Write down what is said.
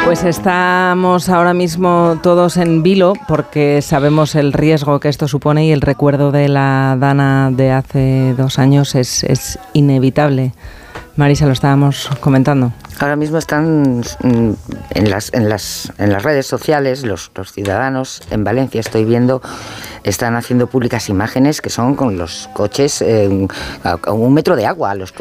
Pues estamos ahora mismo todos en vilo porque sabemos el riesgo que esto supone y el recuerdo de la Dana de hace 2 años es inevitable. Marisa, lo estábamos comentando. Ahora mismo están en las redes sociales los ciudadanos en Valencia, estoy viendo, están haciendo públicas imágenes que son con los coches a 1 metro de agua, los